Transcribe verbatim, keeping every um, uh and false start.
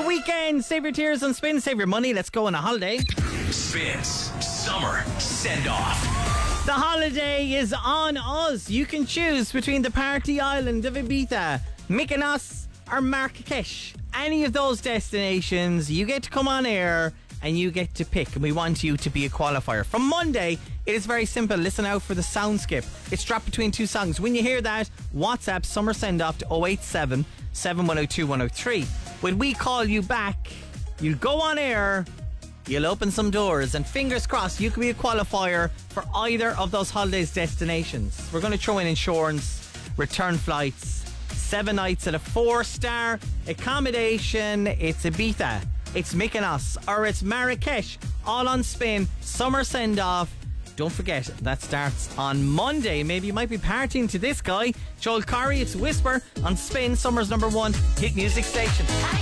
weekend. Save your tears on Spin. Save your money. Let's go on a holiday. Spins Summer Send-Off. The holiday is on us. You can choose between the party island of Ibiza, Mykonos or Marrakesh. Any of those destinations, you get to come on air and you get to pick, and we want you to be a qualifier. From Monday, it is very simple. Listen out for the sound skip. It's dropped between two songs. When you hear that, WhatsApp Summer Send Off to oh eight seven, seven one oh two, one oh three. When we call you back, you'll go on air, you'll open some doors, and fingers crossed you could be a qualifier for either of those holidays destinations. We're going to throw in insurance, return flights, seven nights at a four-star accommodation. It's Ibiza, it's Mykonos, or it's Marrakesh. All on Spin. Summer Send-Off. Don't forget, that starts on Monday. Maybe you might be partying to this guy, Joel Corry. It's Whisper on Spin, Summer's number one hit music station.